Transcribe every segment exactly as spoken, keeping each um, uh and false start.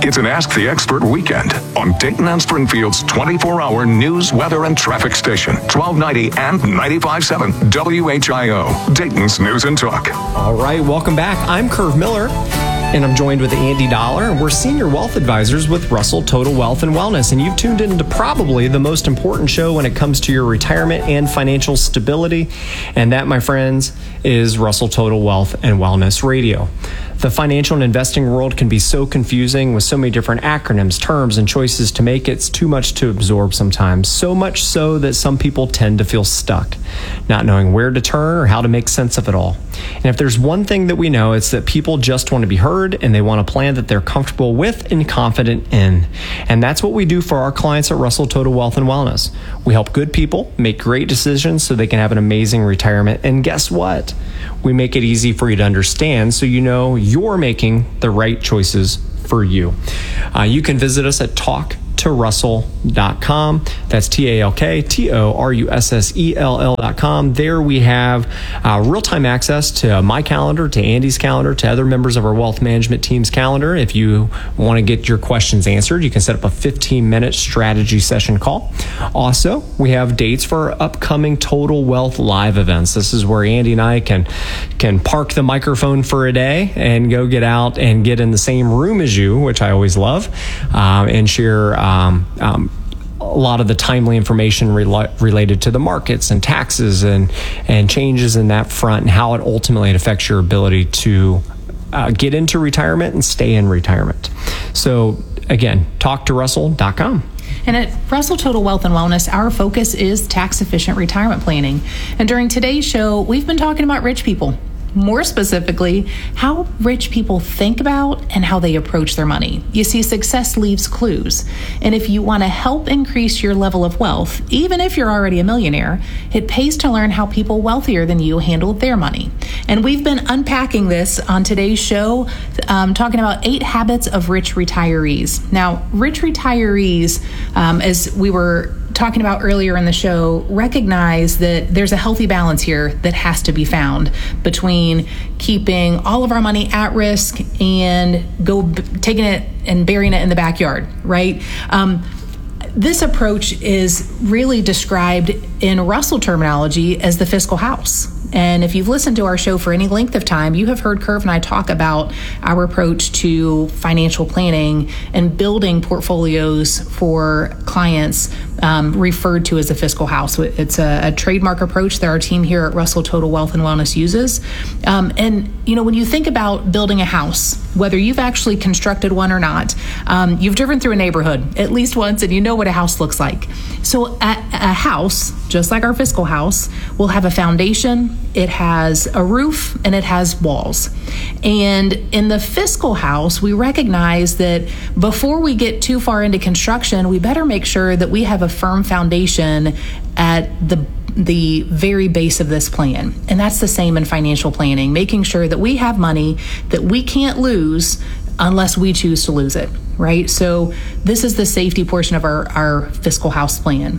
It's an Ask the Expert weekend on Dayton and Springfield's twenty-four hour news, weather, and traffic station, twelve ninety and ninety-five point seven W H I O, Dayton's News and Talk. All right, welcome back. I'm Curve Miller, and I'm joined with Andy Dollar, and we're Senior Wealth Advisors with Russell Total Wealth and Wellness, and you've tuned into probably the most important show when it comes to your retirement and financial stability, and that, my friends, is Russell Total Wealth and Wellness Radio. The financial and investing world can be so confusing with so many different acronyms, terms, and choices to make it's too much to absorb sometimes. So much so that some people tend to feel stuck, not knowing where to turn or how to make sense of it all. And if there's one thing that we know, it's that people just want to be heard and they want a plan that they're comfortable with and confident in. And that's what we do for our clients at Russell Total Wealth and Wellness. We help good people make great decisions so they can have an amazing retirement. And guess what? We make it easy for you to understand so you know you're making the right choices for you. Uh, you can visit us at talk to russell dot com. That's T A L K T O R U S S E L L dot com. There we have uh, real-time access to my calendar, to Andy's calendar, to other members of our wealth management team's calendar. If you want to get your questions answered, you can set up a fifteen minute strategy session call. Also, we have dates for our upcoming Total Wealth Live events. This is where Andy and I can, can park the microphone for a day and go get out and get in the same room as you, which I always love, um, and share Um, um, a lot of the timely information rel- related to the markets and taxes and, and changes in that front and how it ultimately affects your ability to uh, get into retirement and stay in retirement. So again, talk to russell dot com. And at Russell Total Wealth and Wellness, our focus is tax-efficient retirement planning. And during today's show, we've been talking about rich people. More specifically, how rich people think about and how they approach their money. You see, success leaves clues. And if you want to help increase your level of wealth, even if you're already a millionaire, it pays to learn how people wealthier than you handle their money. And we've been unpacking this on today's show, um, talking about eight habits of rich retirees. Now, rich retirees, um, as we were talking about earlier in the show, recognize that there's a healthy balance here that has to be found between keeping all of our money at risk and go b- taking it and burying it in the backyard, right? Um, this approach is really described in Russell terminology as the fiscal house. And if you've listened to our show for any length of time, you have heard Curve and I talk about our approach to financial planning and building portfolios for clients, um, referred to as a fiscal house. It's a, a trademark approach that our team here at Russell Total Wealth and Wellness uses. Um, and, you know, when you think about building a house, whether you've actually constructed one or not, um, you've driven through a neighborhood at least once and you know what a house looks like. So a, a house, just like our fiscal house, will have a foundation, it has a roof, and it has walls. And in the fiscal house, we recognize that before we get too far into construction, we better make sure that we have a firm foundation at the the very base of this plan. And that's the same in financial planning, making sure that we have money that we can't lose unless we choose to lose it, right? So this is the safety portion of our, our fiscal house plan.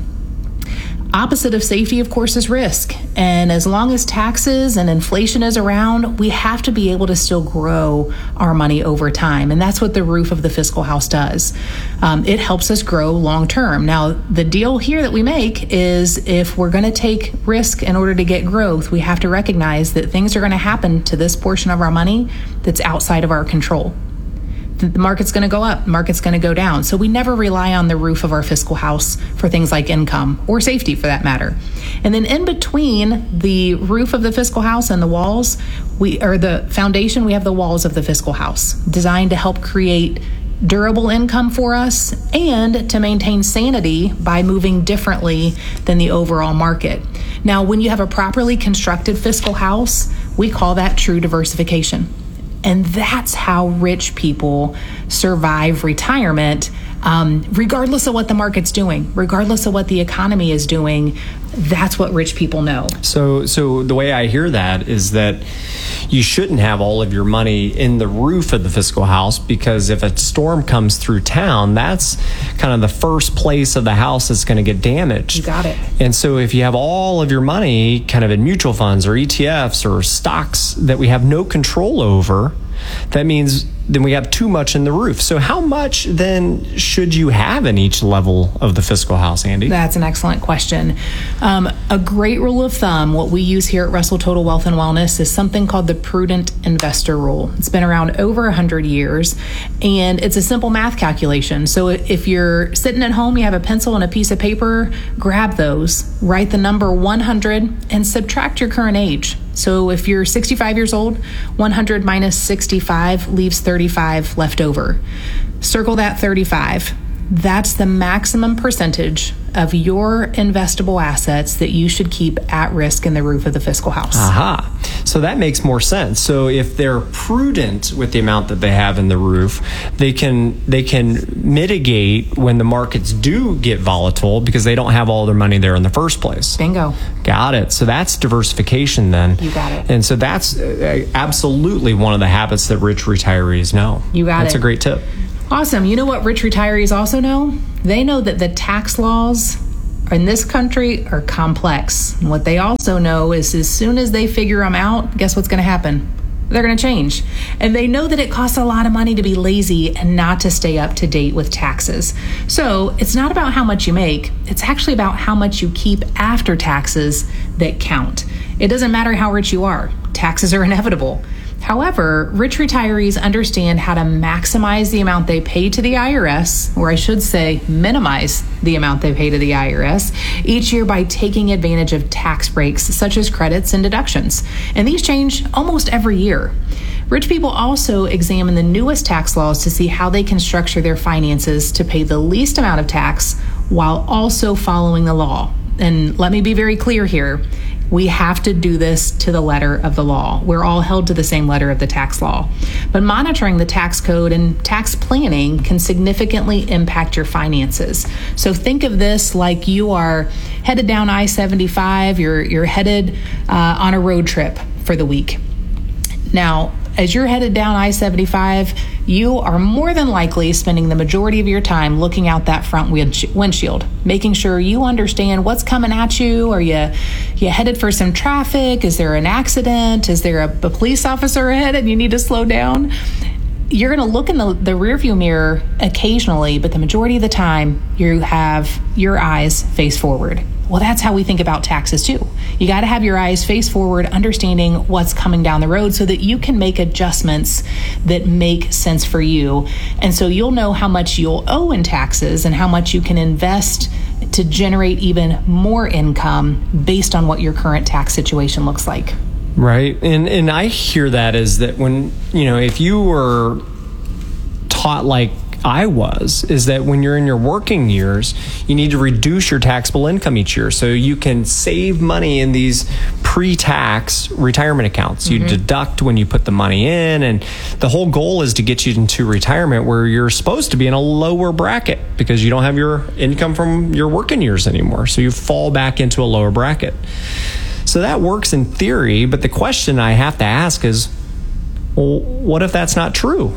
Opposite of safety, of course, is risk. And as long as taxes and inflation is around, we have to be able to still grow our money over time. And that's what the roof of the fiscal house does. Um, it helps us grow long term. Now, the deal here that we make is if we're going to take risk in order to get growth, we have to recognize that things are going to happen to this portion of our money that's outside of our control. The market's going to go up, market's going to go down. So we never rely on the roof of our fiscal house for things like income or safety for that matter. And then in between the roof of the fiscal house and the walls, we or the foundation, we have the walls of the fiscal house designed to help create durable income for us and to maintain sanity by moving differently than the overall market. Now, when you have a properly constructed fiscal house, we call that true diversification. And that's how rich people survive retirement, um, regardless of what the market's doing, regardless of what the economy is doing. That's what rich people know. So, so the way I hear that is that you shouldn't have all of your money in the roof of the fiscal house, because if a storm comes through town, that's kind of the first place of the house that's going to get damaged. You got it. And so if you have all of your money kind of in mutual funds or E T Fs or stocks that we have no control over, That means then we have too much in the roof. So how much then should you have in each level of the fiscal house, Andy? That's an excellent question. Um, a great rule of thumb, what we use here at Russell Total Wealth and Wellness, is something called the prudent investor rule. It's been around over one hundred years, and it's a simple math calculation. So if you're sitting at home, you have a pencil and a piece of paper, grab those, write the number one hundred, and subtract your current age. So if you're sixty-five years old, one hundred minus sixty-five leaves thirty-five left over. Circle that thirty-five. That's the maximum percentage of your investable assets that you should keep at risk in the roof of the fiscal house. Aha. So that makes more sense. So if they're prudent with the amount that they have in the roof, they can they can mitigate when the markets do get volatile because they don't have all their money there in the first place. Bingo. Got it. So that's diversification then. You got it. And so that's absolutely one of the habits that rich retirees know. You got That's it. a great tip. Awesome. You know what rich retirees also know? They know that the tax laws in this country are complex. And what they also know is as soon as they figure them out, guess what's going to happen? They're going to change. And they know that it costs a lot of money to be lazy and not to stay up to date with taxes. So it's not about how much you make. It's actually about how much you keep after taxes that count. It doesn't matter how rich you are. Taxes are inevitable. However, rich retirees understand how to maximize the amount they pay to the I R S, or I should say minimize the amount they pay to the I R S, each year by taking advantage of tax breaks such as credits and deductions. And these change almost every year. Rich people also examine the newest tax laws to see how they can structure their finances to pay the least amount of tax while also following the law. And let me be very clear here. We have to do this to the letter of the law. We're all held to the same letter of the tax law. But monitoring the tax code and tax planning can significantly impact your finances. So think of this like you are headed down I seventy-five, you're, you're headed uh, on a road trip for the week. Now, as you're headed down I seventy-five, you are more than likely spending the majority of your time looking out that front windshield, making sure you understand what's coming at you. Are you, you headed for some traffic? Is there an accident? Is there a, a police officer ahead and you need to slow down? You're going to look in the, the rearview mirror occasionally, but the majority of the time you have your eyes face forward. Well, that's how we think about taxes too. You got to have your eyes face forward, understanding what's coming down the road so that you can make adjustments that make sense for you. And so you'll know how much you'll owe in taxes and how much you can invest to generate even more income based on what your current tax situation looks like. Right. And and I hear that is that when, you know, if you were taught like I was, is that when you're in your working years, you need to reduce your taxable income each year so you can save money in these pre-tax retirement accounts. You mm-hmm. deduct when you put the money in, and the whole goal is to get you into retirement where you're supposed to be in a lower bracket because you don't have your income from your working years anymore. So you fall back into a lower bracket. So that works in theory, but the question I have to ask is, well, what if that's not true?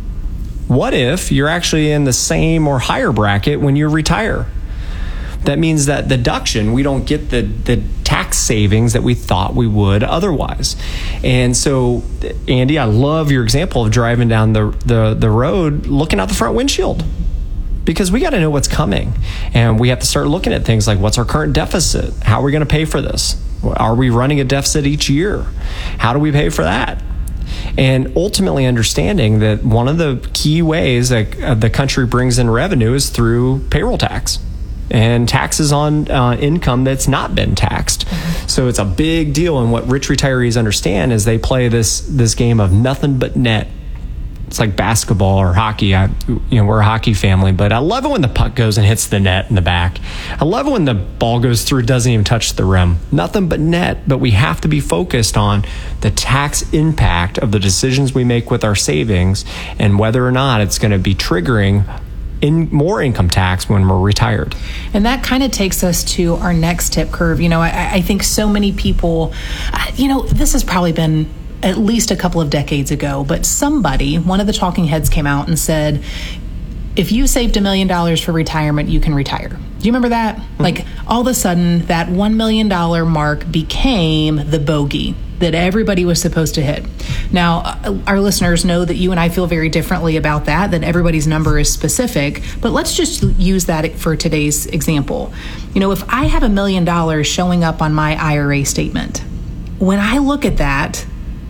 What if you're actually in the same or higher bracket when you retire? That means that deduction, we don't get the, the tax savings that we thought we would otherwise. And so, Andy, I love your example of driving down the, the, the road, looking out the front windshield. Because we got to know what's coming. And we have to start looking at things like, what's our current deficit? How are we going to pay for this? Are we running a deficit each year? How do we pay for that? And ultimately understanding that one of the key ways that the country brings in revenue is through payroll tax and taxes on uh, income that's not been taxed. Mm-hmm. So it's a big deal. And what rich retirees understand is they play this this game of nothing but net. It's like basketball or hockey. I, you know, we're a hockey family, but I love it when the puck goes and hits the net in the back. I love it when the ball goes through, doesn't even touch the rim. Nothing but net, but we have to be focused on the tax impact of the decisions we make with our savings and whether or not it's going to be triggering in more income tax when we're retired. And that kind of takes us to our next tip curve. You know, I, I think so many people, you know, this has probably been at least a couple of decades ago, but somebody, one of the talking heads came out and said, if you saved a million dollars for retirement, you can retire. Do you remember that? Mm-hmm. Like all of a sudden that one million dollars mark became the bogey. that everybody was supposed to hit. Now, our listeners know that you and I feel very differently about that, that everybody's number is specific, but let's just use that for today's example. You know, if I have a million dollars showing up on my I R A statement, when I look at that,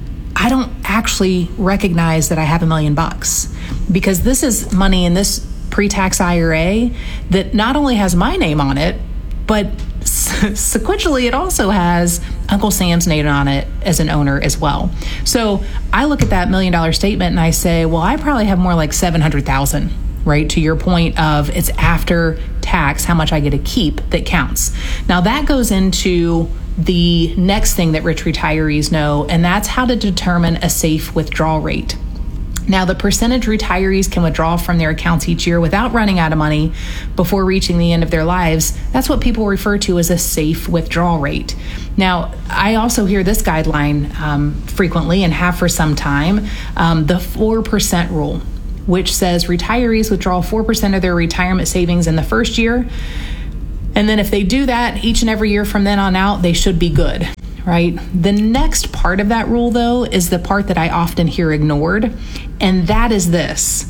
I don't actually recognize that I have a million bucks, because this is money in this pre-tax I R A that not only has my name on it, but sequentially it also has Uncle Sam's name on it as an owner as well. So I look at that million dollar statement and I say, well, I probably have more like seven hundred thousand, right? To your point of it's after tax, how much I get to keep that counts. Now that goes into the next thing that rich retirees know, and that's how to determine a safe withdrawal rate. Now, the percentage retirees can withdraw from their accounts each year without running out of money before reaching the end of their lives, that's what people refer to as a safe withdrawal rate. Now, I also hear this guideline um, frequently and have for some time, um, the four percent rule, which says retirees withdraw four percent of their retirement savings in the first year. And then if they do that each and every year from then on out, they should be good. Right? The next part of that rule, though, is the part that I often hear ignored, and that is this.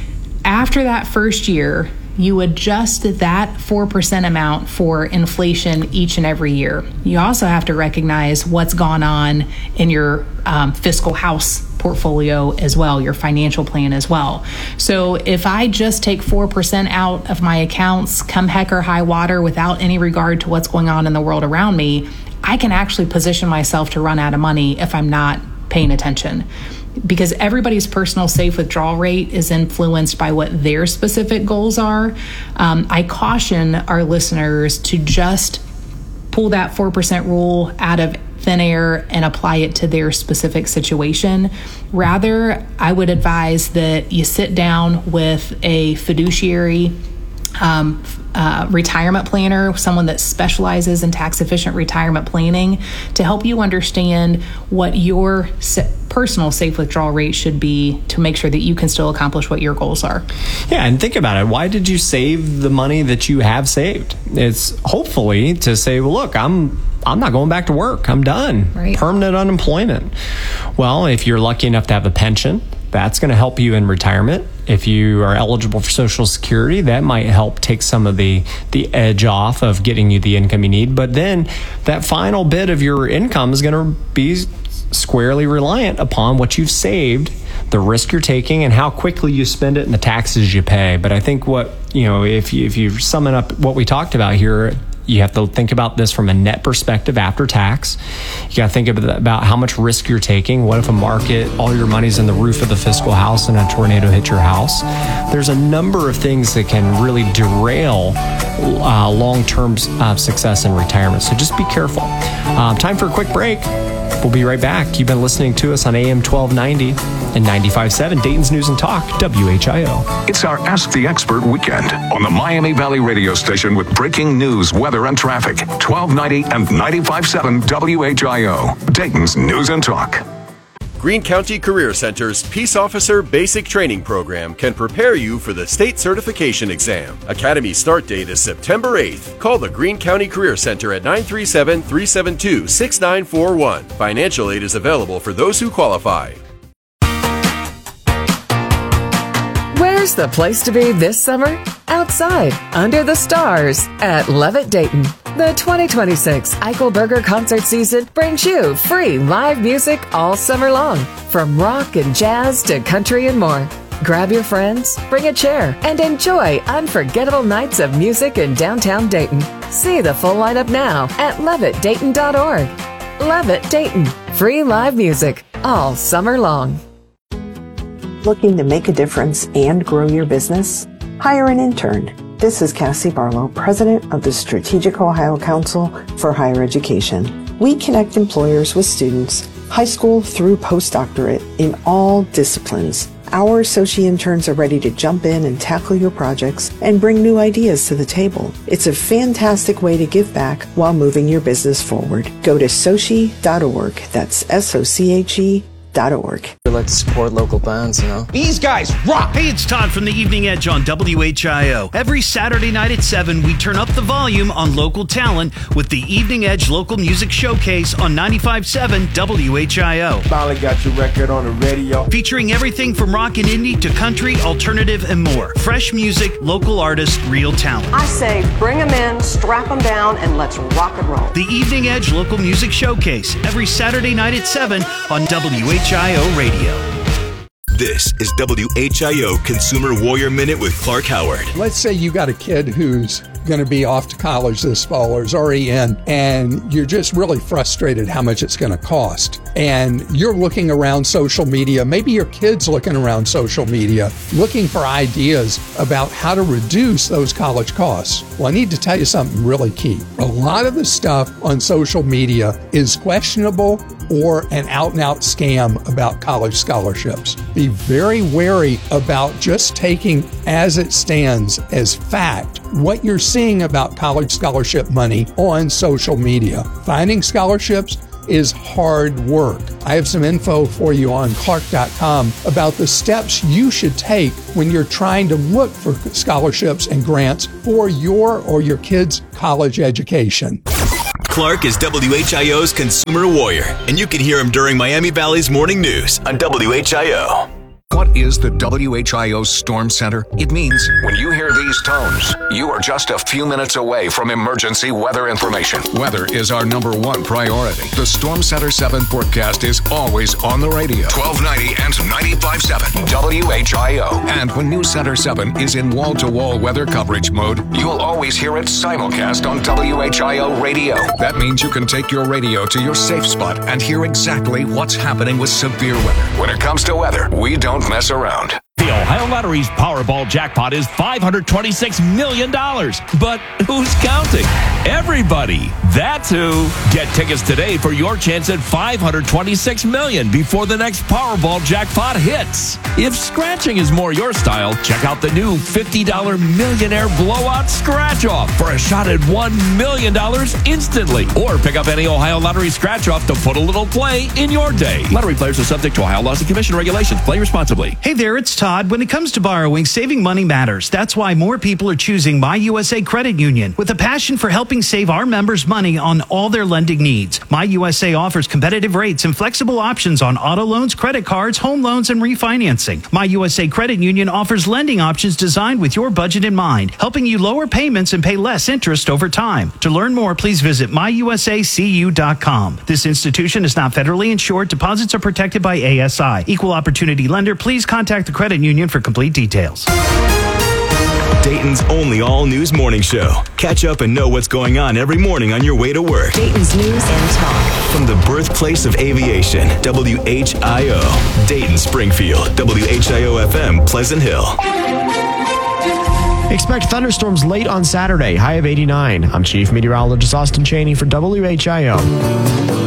After that first year, you adjust that four percent amount for inflation each and every year. You also have to recognize what's gone on in your um, fiscal house portfolio as well, your financial plan as well. So if I just take four percent out of my accounts, come heck or high water, without any regard to what's going on in the world around me, I can actually position myself to run out of money if I'm not paying attention. Because everybody's personal safe withdrawal rate is influenced by what their specific goals are. Um, I caution our listeners to just pull that four percent rule out of thin air and apply it to their specific situation. Rather, I would advise that you sit down with a fiduciary Um, uh, retirement planner, someone that specializes in tax efficient retirement planning, to help you understand what your se- personal safe withdrawal rate should be to make sure that you can still accomplish what your goals are. Yeah, and think about it. Why did you save the money that you have saved? It's hopefully to say, well, look, I'm I'm not going back to work. I'm done. Right. Permanent unemployment. Well, if you're lucky enough to have a pension, that's going to help you in retirement. If you are eligible for Social Security, that might help take some of the, the edge off of getting you the income you need. But then that final bit of your income is going to be squarely reliant upon what you've saved, the risk you're taking, and how quickly you spend it and the taxes you pay. But I think what, you know, if you, if you sum it up what we talked about here, you have to think about this from a net perspective after tax. You got to think about how much risk you're taking. What if a market, all your money's in the roof of the fiscal house and a tornado hits your house? There's a number of things that can really derail uh, long-term uh, success in retirement. So just be careful. Um, time for a quick break. We'll be right back. You've been listening to us on A M twelve ninety and ninety-five point seven Dayton's News and Talk, W H I O. It's our Ask the Expert weekend on the Miami Valley radio station with breaking news, weather, and traffic. twelve ninety and ninety-five point seven W H I O, Dayton's News and Talk. Greene County Career Center's Peace Officer Basic Training Program can prepare you for the state certification exam. Academy start date is September eighth. Call the Greene County Career Center at nine three seven, three seven two, six nine four one. Financial aid is available for those who qualify. Where's the place to be this summer? Outside, under the stars, at Levitt Dayton. The twenty twenty-six Eichelberger concert season brings you free live music all summer long, from rock and jazz to country and more. Grab your friends, bring a chair, and enjoy unforgettable nights of music in downtown Dayton. See the full lineup now at levitt dayton dot org. Levitt Dayton, free live music all summer long. Looking to make a difference and grow your business? Hire an intern. This is Cassie Barlow, President of the Strategic Ohio Council for Higher Education. We connect employers with students, high school through postdoctorate, in all disciplines. Our associate interns are ready to jump in and tackle your projects and bring new ideas to the table. It's a fantastic way to give back while moving your business forward. Go to sochi dot org. That's S O C H E dot org. We like to support local bands, you know. These guys rock! Hey, it's Todd from the Evening Edge on W H I O. Every Saturday night at seven, we turn up the volume on local talent with the Evening Edge Local Music Showcase on ninety-five point seven W H I O. Finally got your record on the radio. Featuring everything from rock and indie to country, alternative, and more. Fresh music, local artists, real talent. I say bring them in, strap them down, and let's rock and roll. The Evening Edge Local Music Showcase, every Saturday night at seven on W H I O Radio. This is W H I O Consumer Warrior Minute with Clark Howard. Let's say you got a kid who's going to be off to college this fall or is already in, and you're just really frustrated how much it's going to cost. And you're looking around social media, maybe your kid's looking around social media, looking for ideas about how to reduce those college costs. Well, I need to tell you something really key. A lot of the stuff on social media is questionable or an out-and-out scam about college scholarships. Be very wary about just taking as it stands as fact what you're seeing about college scholarship money on social media. Finding scholarships is hard work. I have some info for you on Clark dot com about the steps you should take when you're trying to look for scholarships and grants for your or your kid's college education. Clark is W H I O's Consumer Warrior, and you can hear him during Miami Valley's Morning News on W H I O. What is the W H I O Storm Center? It means when you hear these tones, you are just a few minutes away from emergency weather information. Weather is our number one priority. The Storm Center seven forecast is always on the radio. twelve ninety and ninety-five point seven W H I O. And when News Center seven is in wall-to-wall weather coverage mode, you'll always hear it simulcast on W H I O radio. That means you can take your radio to your safe spot and hear exactly what's happening with severe weather. When it comes to weather, we don't mess around. The Ohio Lottery's Powerball jackpot is five hundred twenty-six million dollars. But who's counting? Everybody. That's who. Get tickets today for your chance at five hundred twenty-six million dollars before the next Powerball jackpot hits. If scratching is more your style, check out the new fifty dollars Millionaire Blowout Scratch-Off for a shot at one million dollars instantly. Or pick up any Ohio Lottery scratch-off to put a little play in your day. Lottery players are subject to Ohio laws and commission regulations. Play responsibly. Hey there, it's Todd. When it comes to borrowing, saving money matters. That's why more people are choosing My U S A Credit Union. With a passion for helping save our members money on all their lending needs, My U S A offers competitive rates and flexible options on auto loans, credit cards, home loans, and refinancing. My U S A Credit Union offers lending options designed with your budget in mind, helping you lower payments and pay less interest over time. To learn more, please visit my u s a c u dot com. This institution is not federally insured. Deposits are protected by A S I. Equal opportunity lender. Please contact the credit union for complete details. Dayton's only all-news morning show. Catch up and know what's going on every morning on your way to work. Dayton's News and Talk. From the birthplace of aviation, W H I O. Dayton, Springfield, W H I O F M, Pleasant Hill. Expect thunderstorms late on Saturday, high of eighty-nine. I'm Chief Meteorologist Austin Cheney for W H I O.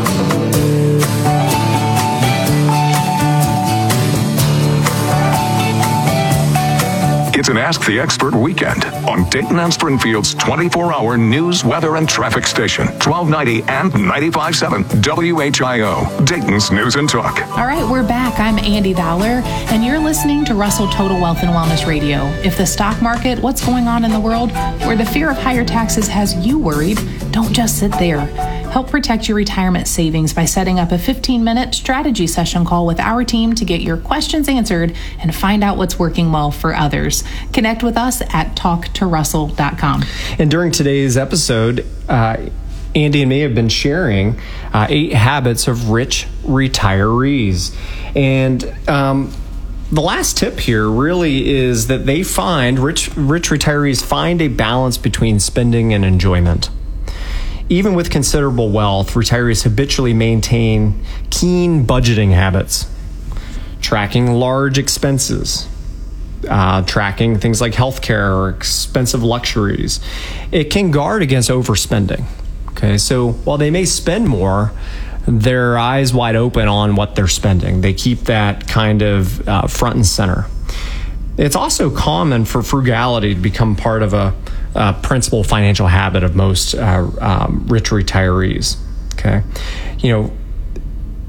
It's an Ask the Expert weekend on Dayton and Springfield's twenty-four hour news, weather, and traffic station, twelve ninety and ninety-five point seven W H I O, Dayton's News and Talk. All right, we're back. I'm Andy Dollar, and you're listening to Russell Total Wealth and Wellness Radio. If the stock market, what's going on in the world, or the fear of higher taxes has you worried, don't just sit there. Help protect your retirement savings by setting up a fifteen minute strategy session call with our team to get your questions answered and find out what's working well for others. Connect with us at talk to russell dot com. And during today's episode, uh, Andy and me have been sharing uh, eight habits of rich retirees. And um, the last tip here really is that they find, rich, rich retirees find a balance between spending and enjoyment. Even with considerable wealth, retirees habitually maintain keen budgeting habits, tracking large expenses, uh, tracking things like healthcare or expensive luxuries. It can guard against overspending. Okay, so while they may spend more, their eyes wide open on what they're spending. They keep that kind of uh, front and center. It's also common for frugality to become part of a, a principal financial habit of most uh, um, rich retirees. Okay, you know,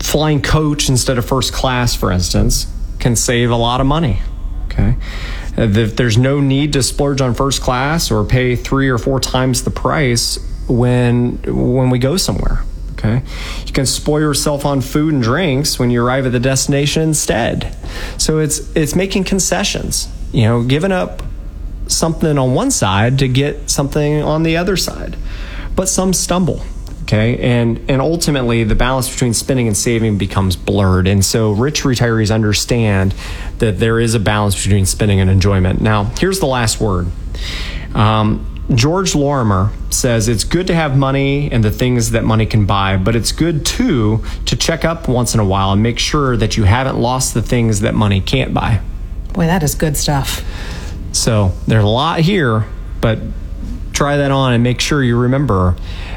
flying coach instead of first class, for instance, can save a lot of money. Okay. There's no need to splurge on first class or pay three or four times the price when when we go somewhere. Okay. You can spoil yourself on food and drinks when you arrive at the destination instead. So it's it's making concessions, you know, giving up something on one side to get something on the other side. But some stumble. Okay, and and ultimately the balance between spending and saving becomes blurred. And so rich retirees understand that there is a balance between spending and enjoyment. Now, here's the last word. Um, George Lorimer says it's good to have money and the things that money can buy, but it's good too to check up once in a while and make sure that you haven't lost the things that money can't buy. Boy, that is good stuff. So there's a lot here, but try that on and make sure you remember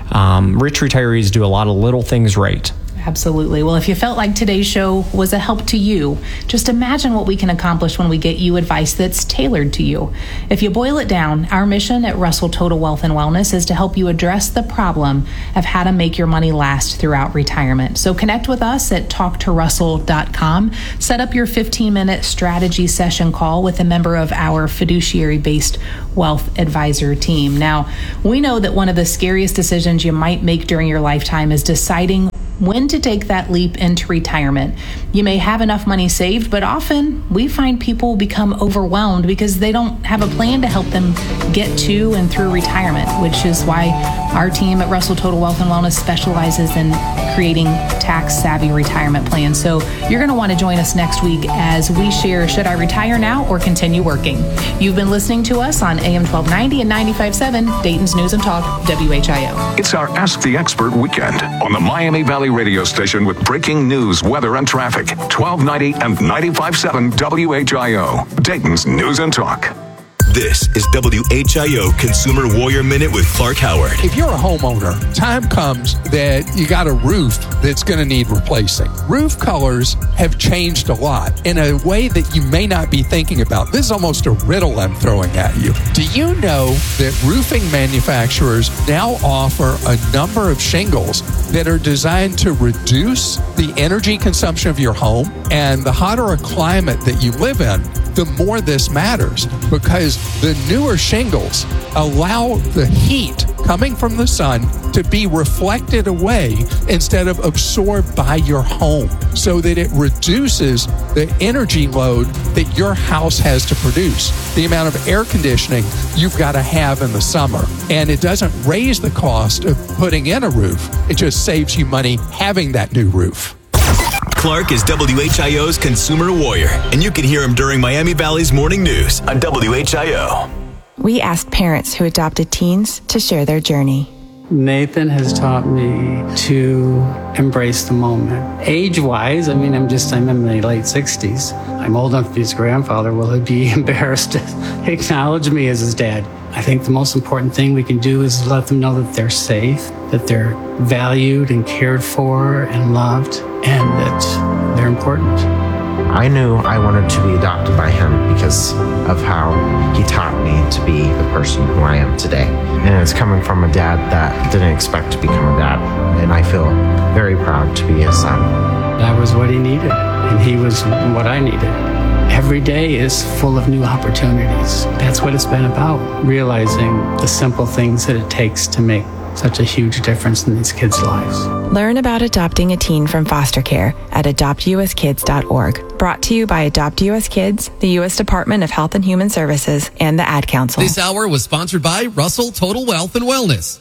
um, rich retirees do a lot of little things right. Absolutely. Well, if you felt like today's show was a help to you, just imagine what we can accomplish when we get you advice that's tailored to you. If you boil it down, our mission at Russell Total Wealth and Wellness is to help you address the problem of how to make your money last throughout retirement. So connect with us at talk to russell dot com. Set up your fifteen-minute strategy session call with a member of our fiduciary-based wealth advisor team. Now, we know that one of the scariest decisions you might make during your lifetime is deciding when to take that leap into retirement. You may have enough money saved, but often we find people become overwhelmed because they don't have a plan to help them get to and through retirement, which is why our team at Russell Total Wealth and Wellness specializes in creating tax-savvy retirement plans. So you're going to want to join us next week as we share, should I retire now or continue working? You've been listening to us on A M twelve ninety and ninety-five point seven, Dayton's News and Talk, W H I O. It's our Ask the Expert weekend on the Miami Valley radio station with breaking news, weather, and traffic. twelve ninety and ninety-five point seven W H I O, Dayton's News and Talk. This is W H I O Consumer Warrior Minute with Clark Howard. If you're a homeowner, time comes that you got a roof that's going to need replacing. Roof colors have changed a lot in a way that you may not be thinking about. This is almost a riddle I'm throwing at you. Do you know that roofing manufacturers now offer a number of shingles that are designed to reduce the energy consumption of your home? And the hotter a climate that you live in, the more this matters, because the newer shingles allow the heat coming from the sun to be reflected away instead of absorbed by your home, so that it reduces the energy load that your house has to produce, the amount of air conditioning you've got to have in the summer. And it doesn't raise the cost of putting in a roof. It just saves you money having that new roof. Clark is W H I O's Consumer Warrior, and you can hear him during Miami Valley's Morning News on W H I O. We asked parents who adopted teens to share their journey. Nathan has taught me to embrace the moment. Age-wise, I mean, I'm just, I'm in my late sixties. I'm old enough to be his grandfather. Will he be embarrassed to acknowledge me as his dad? I think the most important thing we can do is let them know that they're safe, that they're valued and cared for and loved, and that they're important. I knew I wanted to be adopted by him because of how he taught me to be the person who I am today. And it's coming from a dad that didn't expect to become a dad. And I feel very proud to be his son. That was what he needed, and he was what I needed. Every day is full of new opportunities. That's what it's been about, realizing the simple things that it takes to make such a huge difference in these kids' lives. Learn about adopting a teen from foster care at adopt u s kids dot org. Brought to you by Adopt U S Kids, the U S Department of Health and Human Services, and the Ad Council. This hour was sponsored by Russell Total Wealth and Wellness.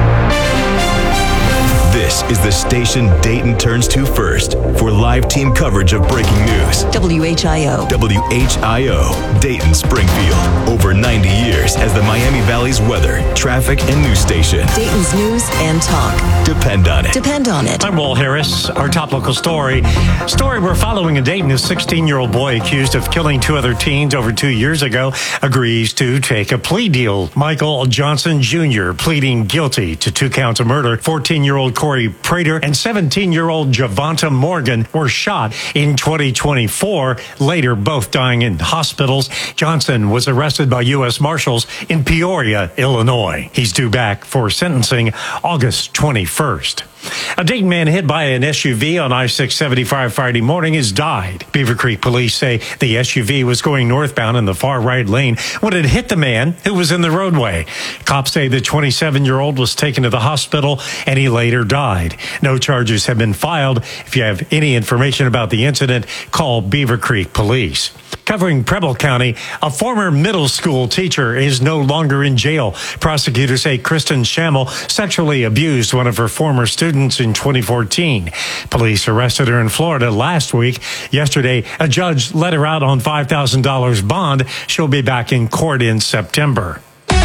This is the station Dayton turns to first for live team coverage of breaking news. W H I O. W H I O, Dayton Springfield. Over ninety years as the Miami Valley's weather, traffic, and news station. Dayton's News and Talk. Depend on it. Depend on it. I'm Walt Harris. Our top local story. Story we're following in Dayton. A sixteen-year-old boy accused of killing two other teens over two years ago agrees to take a plea deal. Michael Johnson Junior pleading guilty to two counts of murder. fourteen-year-old Corey Prater and seventeen-year-old Javonta Morgan were shot in twenty twenty-four, later both dying in hospitals. Johnson was arrested by U S Marshals in Peoria, Illinois. He's due back for sentencing August twenty-first. A Dayton man hit by an S U V on I six seventy-five Friday morning has died. Beaver Creek police say the S U V was going northbound in the far right lane when it hit the man who was in the roadway. Cops say the twenty-seven-year-old was taken to the hospital and he later died. No charges have been filed. If you have any information about the incident, call Beaver Creek Police. Covering Preble County, a former middle school teacher is no longer in jail. Prosecutors say Kristen Schammel sexually abused one of her former students in twenty fourteen. Police arrested her in Florida last week. Yesterday, a judge let her out on five thousand dollars bond. She'll be back in court in September.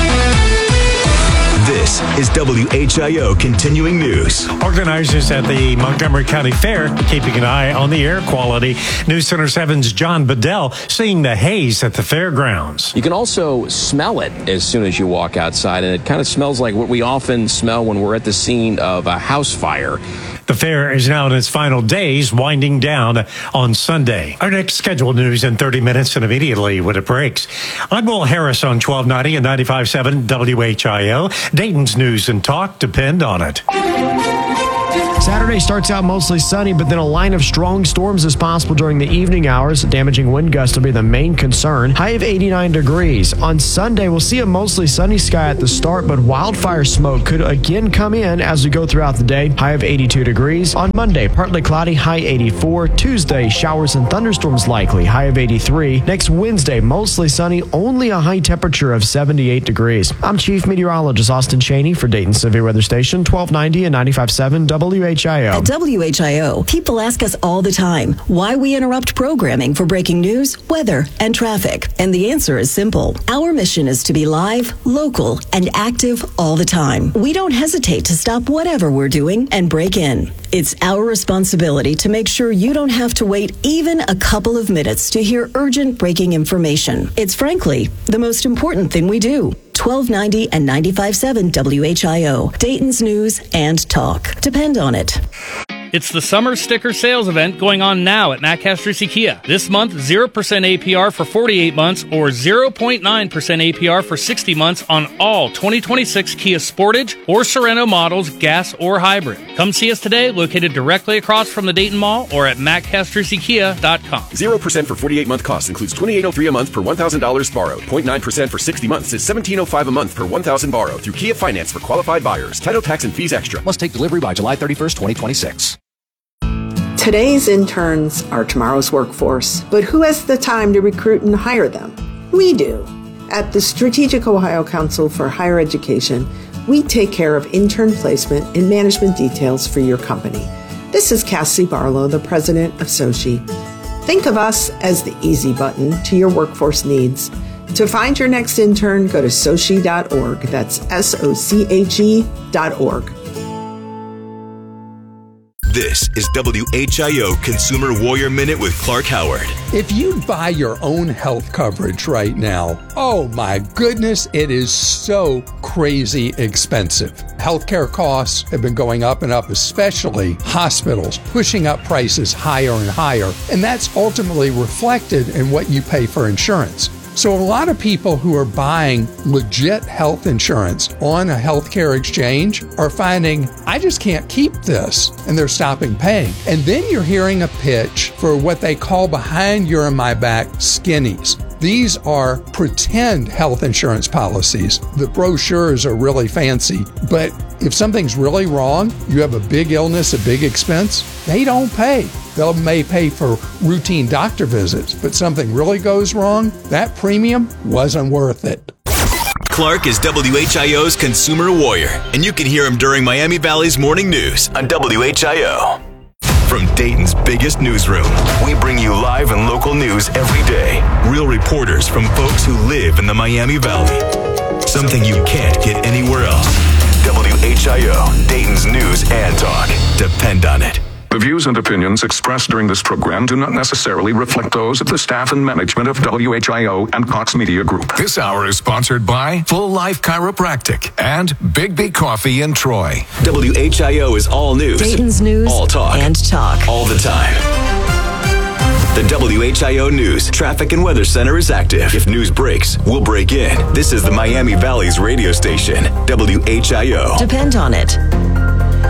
This is W H I O Continuing News. Organizers at the Montgomery County Fair keeping an eye on the air quality. News Center seven's John Bedell seeing the haze at the fairgrounds. You can also smell it as soon as you walk outside, and it kind of smells like what we often smell when we're at the scene of a house fire. The fair is now in its final days, winding down on Sunday. Our next scheduled news in thirty minutes and immediately when it breaks. I'm Will Harris on twelve ninety and ninety-five point seven W H I O. Dayton's News and Talk depend on it. Saturday starts out mostly sunny, but then a line of strong storms is possible during the evening hours. Damaging wind gusts will be the main concern. High of eighty-nine degrees. On Sunday, we'll see a mostly sunny sky at the start, but wildfire smoke could again come in as we go throughout the day. High of eighty-two degrees. On Monday, partly cloudy, high eighty-four. Tuesday, showers and thunderstorms likely, high of eighty-three. Next Wednesday, mostly sunny, only a high temperature of seventy-eight degrees. I'm Chief Meteorologist Austin Cheney for Dayton Severe Weather Station, twelve ninety and ninety-five point seven W H I O. At W H I O, people ask us all the time why we interrupt programming for breaking news, weather, and traffic. And the answer is simple. Our mission is to be live, local, and active all the time. We don't hesitate to stop whatever we're doing and break in. It's our responsibility to make sure you don't have to wait even a couple of minutes to hear urgent breaking information. It's frankly the most important thing we do. twelve ninety and ninety-five point seven W H I O, Dayton's News and Talk. Depend on it. It's the summer sticker sales event going on now at Matt Castrucci Kia. This month, zero percent A P R for forty-eight months or zero point nine percent A P R for sixty months on all twenty twenty-six Kia Sportage or Sorento models, gas or hybrid. Come see us today, located directly across from the Dayton Mall or at matt castrucci kia dot com. zero percent for forty-eight month cost includes twenty-eight oh three a month per one thousand dollars borrowed. zero point nine percent for sixty months is seventeen oh five a month per one thousand dollars borrowed through Kia Finance for qualified buyers. Title, tax, and fees extra. Must take delivery by July thirty-first, twenty twenty-six. Today's interns are tomorrow's workforce, but who has the time to recruit and hire them? We do. At the Strategic Ohio Council for Higher Education, we take care of intern placement and management details for your company. This is Cassie Barlow, the president of SOCHI. Think of us as the easy button to your workforce needs. To find your next intern, go to sochi dot org. That's S O C H E dot org. This is W H I O Consumer Warrior Minute with Clark Howard. If you buy your own health coverage right now, oh my goodness, it is so crazy expensive. Healthcare costs have been going up and up, especially hospitals, pushing up prices higher and higher. And that's ultimately reflected in what you pay for insurance. So a lot of people who are buying legit health insurance on a healthcare exchange are finding, I just can't keep this, and they're stopping paying. And then you're hearing a pitch for what they call behind your and my back skinnies. These are pretend health insurance policies. The brochures are really fancy, but if something's really wrong, you have a big illness, a big expense, they don't pay. They may pay for routine doctor visits, but something really goes wrong, that premium wasn't worth it. Clark is W H I O's Consumer Warrior, and you can hear him during Miami Valley's Morning News on W H I O. From Dayton's biggest newsroom, we bring you live and local news every day. Real reporters from folks who live in the Miami Valley. Something you can't get anywhere else. W H I O, Dayton's News and Talk. Depend on it. The views and opinions expressed during this program do not necessarily reflect those of the staff and management of W H I O and Cox Media Group. This hour is sponsored by Full Life Chiropractic and Big B Coffee in Troy. W H I O is all news. Dayton's News all talk. And Talk. All the time. The W H I O News Traffic and Weather Center is active. If news breaks, we'll break in. This is the Miami Valley's radio station, W H I O. Depend on it.